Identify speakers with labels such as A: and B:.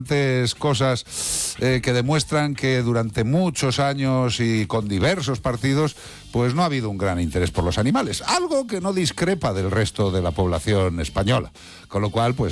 A: cosas que demuestran que durante muchos años y con diversos partidos pues no ha habido un gran interés por los animales, algo que no discrepa del resto de la población española, con lo cual pues